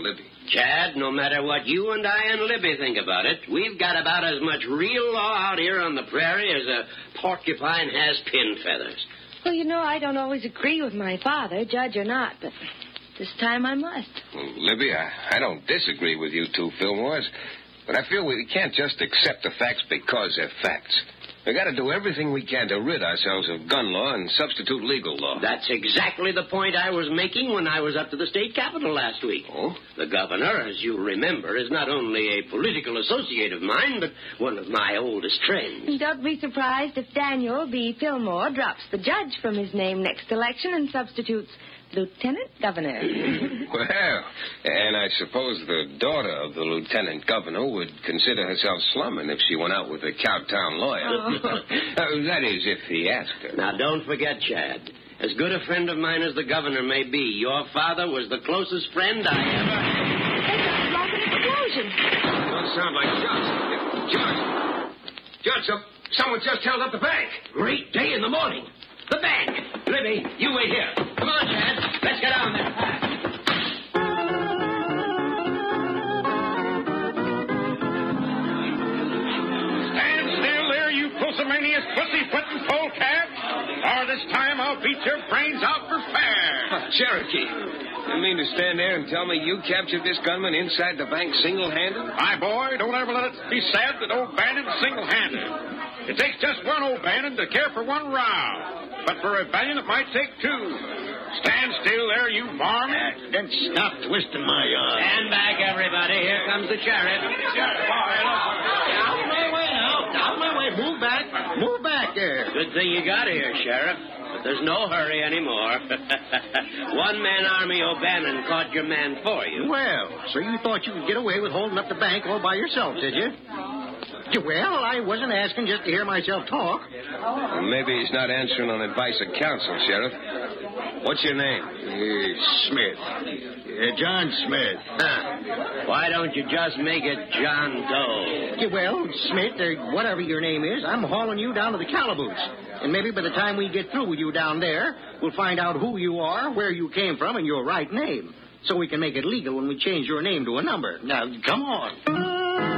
Libby. Chad, no matter what you and I and Libby think about it, we've got about as much real law out here on the prairie as a porcupine has pin feathers. Well, I don't always agree with my father, judge or not, but this time I must. Well, Libby, I don't disagree with you two Fillmores, but I feel we can't just accept the facts because they're facts. We got to do everything we can to rid ourselves of gun law and substitute legal law. That's exactly the point I was making when I was up to the state capitol last week. Oh? The governor, as you remember, is not only a political associate of mine, but one of my oldest friends. And don't be surprised if Daniel B. Fillmore drops the judge from his name next election and substitutes Lieutenant Governor. Well, and I suppose the daughter of the lieutenant governor would consider herself slumming if she went out with a Cowtown lawyer. Oh. That is, if he asked her. Now, don't forget, Chad, as good a friend of mine as the governor may be, your father was the closest friend I ever had. That sounds like an explosion. Don't sound like Judge, someone just held up the bank. Great day in the morning. The bank. Libby, you wait here. Come on, Chad. Let's get down there fast. Stand still there, you pusillanimous, pussy-footing polecats, or this time I'll beat your brains out for fair. Cherokee, you mean to stand there and tell me you captured this gunman inside the bank single-handed? My boy, don't ever let it be said that old Bannon's single-handed. It takes just one old Bannon to care for one round. But for rebellion, it might take two. Stand still there, you varmint. Then stop twisting my arm. Stand back, everybody. Here comes the sheriff. Out of my way now. Out of my way. Move back. Move back there. Good thing you got here, Sheriff. But there's no hurry anymore. One-man Army O'Bannon caught your man for you. Well, so you thought you could get away with holding up the bank all by yourself, did you? Well, I wasn't asking just to hear myself talk. Well, maybe he's not answering on advice of counsel, Sheriff. What's your name? Smith. John Smith. Huh. Why don't you just make it John Doe? Well, Smith, whatever your name is, I'm hauling you down to the calaboose. And maybe by the time we get through with you down there, we'll find out who you are, where you came from, and your right name. So we can make it legal when we change your name to a number. Now, come on.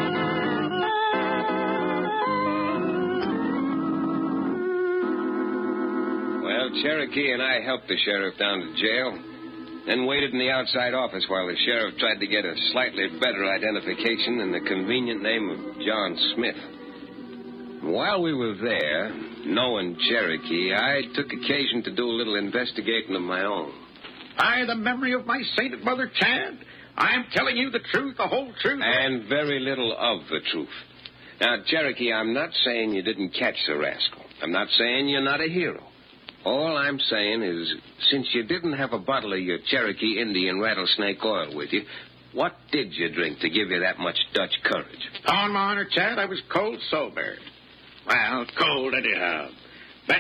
Well, Cherokee and I helped the sheriff down to jail, then waited in the outside office while the sheriff tried to get a slightly better identification than the convenient name of John Smith. While we were there, knowing Cherokee, I took occasion to do a little investigating of my own. By the memory of my sainted mother, Chad, I'm telling you the truth, the whole truth. And very little of the truth. Now, Cherokee, I'm not saying you didn't catch the rascal. I'm not saying you're not a hero. All I'm saying is, since you didn't have a bottle of your Cherokee Indian rattlesnake oil with you, what did you drink to give you that much Dutch courage? On my honor, Chad, I was cold sober. Well, cold anyhow. But,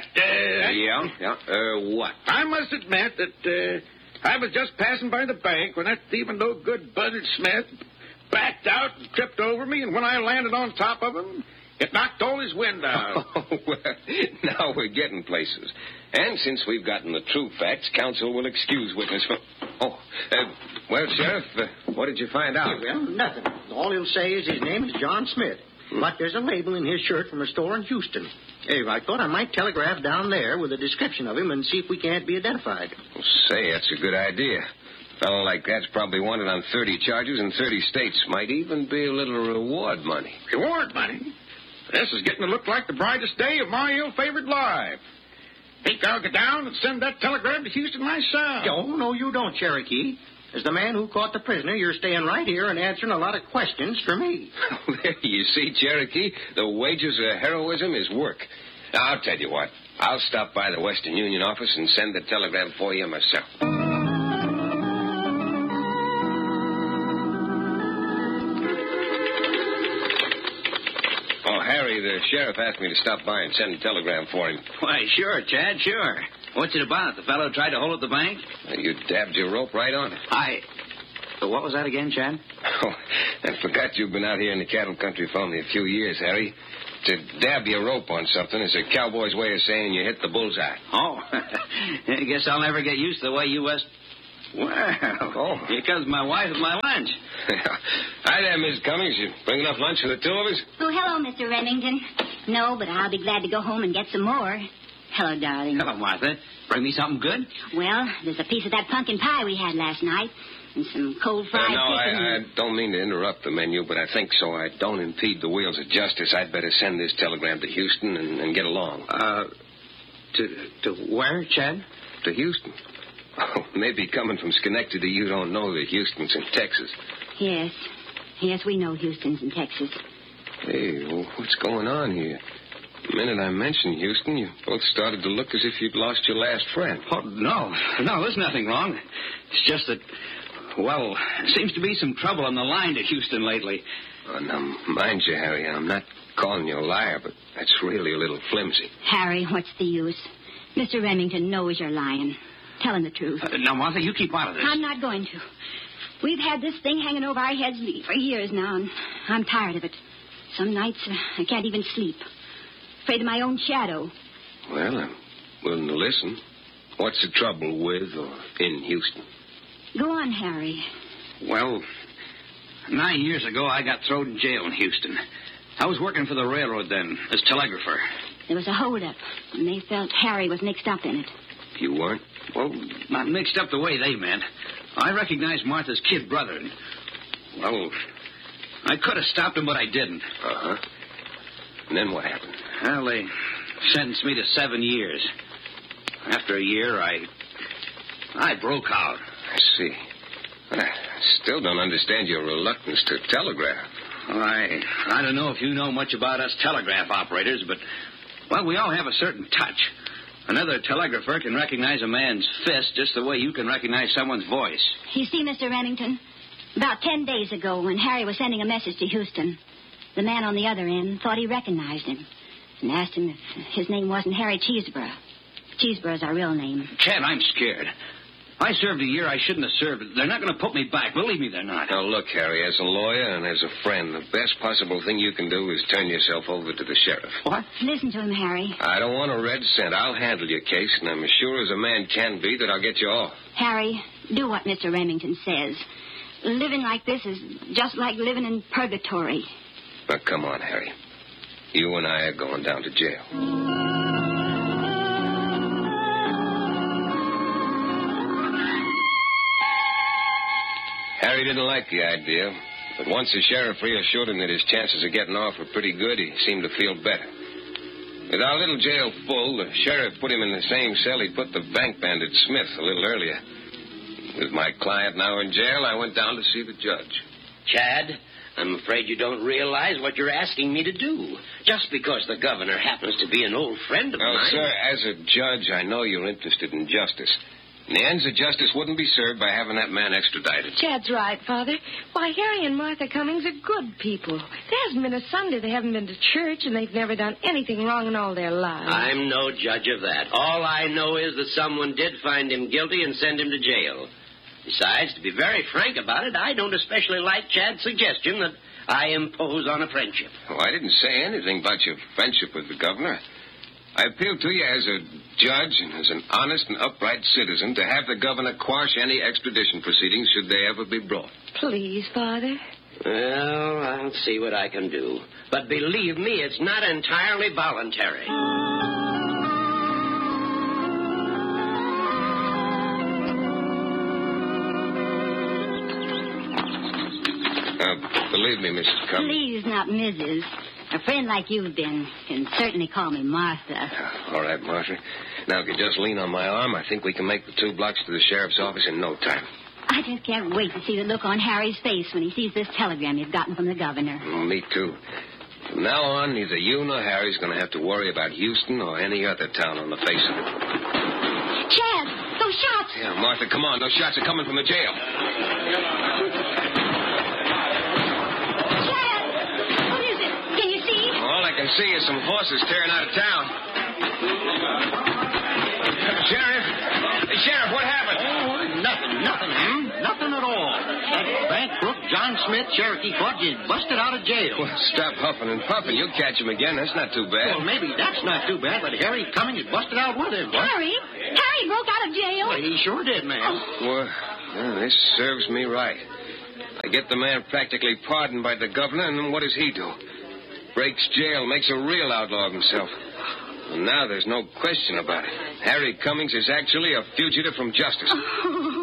What? I must admit that, I was just passing by the bank when that thieving no-good Buzzard Smith backed out and tripped over me, and when I landed on top of him, it knocked all his wind out. Oh, well, now we're getting places. And since we've gotten the true facts, counsel will excuse witness from... well, Sheriff, what did you find out? Well, nothing. All he'll say is his name is John Smith. But there's a label in his shirt from a store in Houston. Hey, I thought I might telegraph down there with a description of him and see if we can't be identified. Well, say, that's a good idea. A fellow like that's probably wanted on 30 charges in 30 states. Might even be a little reward money. Reward money? This is getting to look like the brightest day of my ill-favored life. Think I'll get down and send that telegram to Houston myself. Oh, no, you don't, Cherokee. As the man who caught the prisoner, you're staying right here and answering a lot of questions for me. There you see, Cherokee, the wages of heroism is work. Now, I'll tell you what. I'll stop by the Western Union office and send the telegram for you myself. Oh, Harry, the sheriff asked me to stop by and send a telegram for him. Why, sure, Chad, sure. What's it about? The fellow tried to hold up the bank? You dabbed your rope right on it. What was that again, Chad? Oh, I forgot you've been out here in the cattle country for only a few years, Harry. To dab your rope on something is a cowboy's way of saying you hit the bullseye. Oh, I guess I'll never get used to the way you West... Well, here comes my wife with my lunch. Hi there, Miss Cummings. You bring enough lunch for the two of us? Oh, hello, Mr. Remington. No, but I'll be glad to go home and get some more. Hello, darling. Hello, Martha. Bring me something good? Well, there's a piece of that pumpkin pie we had last night and some cold fried No, chicken. I don't mean to interrupt the menu, but I think so I don't impede the wheels of justice. I'd better send this telegram to Houston and get along. To where, Chad? To Houston. Oh, maybe coming from Schenectady, you don't know that Houston's in Texas. Yes. Yes, we know Houston's in Texas. Hey, well, what's going on here? The minute I mentioned Houston, you both started to look as if you'd lost your last friend. Oh, no. No, there's nothing wrong. It's just that, well, seems to be some trouble on the line to Houston lately. Oh, now, mind you, Harry, I'm not calling you a liar, but that's really a little flimsy. Harry, what's the use? Mr. Remington knows you're lying. Tell him the truth. Now, Martha, you keep out of this. I'm not going to. We've had this thing hanging over our heads for years now, and I'm tired of it. Some nights I can't even sleep. Afraid of my own shadow. Well, I'm willing to listen. What's the trouble with or in Houston? Go on, Harry. Well, 9 years ago, I got thrown in jail in Houston. I was working for the railroad then as telegrapher. There was a holdup, and they felt Harry was mixed up in it. You weren't? Well, not mixed up the way they meant. I recognized Martha's kid brother, and, well, I could have stopped him, but I didn't. Uh-huh. And then what happened? Well, they sentenced me to 7 years. After a year, I broke out. I see. I still don't understand your reluctance to telegraph. Well, I don't know if you know much about us telegraph operators, but, well, we all have a certain touch. Another telegrapher can recognize a man's fist just the way you can recognize someone's voice. You see, Mr. Remington, about 10 days ago when Harry was sending a message to Houston, the man on the other end thought he recognized him and asked him if his name wasn't Harry Cheeseborough. Cheeseborough's our real name. Chad, I'm scared. I served a year I shouldn't have served. They're not going to put me back. Believe me, they're not. Now, look, Harry, as a lawyer and as a friend, the best possible thing you can do is turn yourself over to the sheriff. What? Listen to him, Harry. I don't want a red cent. I'll handle your case, and I'm as sure as a man can be that I'll get you off. Harry, do what Mr. Remington says. Living like this is just like living in purgatory. Now, come on, Harry. You and I are going down to jail. Harry didn't like the idea, but once the sheriff reassured him that his chances of getting off were pretty good, he seemed to feel better. With our little jail full, the sheriff put him in the same cell he put the bank bandit Smith a little earlier. With my client now in jail, I went down to see the judge. Chad, I'm afraid you don't realize what you're asking me to do. Just because the governor happens to be an old friend of mine. Sir, as a judge, I know you're interested in justice. And the ends of justice wouldn't be served by having that man extradited. Chad's right, Father. Why, Harry and Martha Cummings are good people. There hasn't been a Sunday they haven't been to church, and they've never done anything wrong in all their lives. I'm no judge of that. All I know is that someone did find him guilty and send him to jail. Besides, to be very frank about it, I don't especially like Chad's suggestion that I impose on a friendship. Oh, I didn't say anything about your friendship with the governor. I appeal to you as a judge and as an honest and upright citizen to have the governor quash any extradition proceedings should they ever be brought. Please, Father. Well, I'll see what I can do. But believe me, it's not entirely voluntary. Believe me, Mrs. Cummings. Please, not Mrs. A friend like you've been can certainly call me Martha. All right, Martha. Now, if you just lean on my arm, I think we can make the 2 blocks to the sheriff's office in no time. I just can't wait to see the look on Harry's face when he sees this telegram you've gotten from the governor. Oh, me too. From now on, neither you nor Harry's going to have to worry about Houston or any other town on the face of it. Chad, those shots! Yeah, Martha, come on. Those shots are coming from the jail. I can see is some horses tearing out of town. Sheriff, what happened? Oh, nothing, Nothing at all. That bank crook, John Smith, Cherokee Fudge, is busted out of jail. Well, stop huffing and puffing. You'll catch him again. That's not too bad. Well, maybe that's not too bad, but Harry Cummings busted out with him. What? Harry broke out of jail? Well, he sure did, ma'am. Well, Well, this serves me right. I get the man practically pardoned by the governor, and then what does he do? Breaks jail, makes a real outlaw of himself. And now there's no question about it. Harry Cummings is actually a fugitive from justice.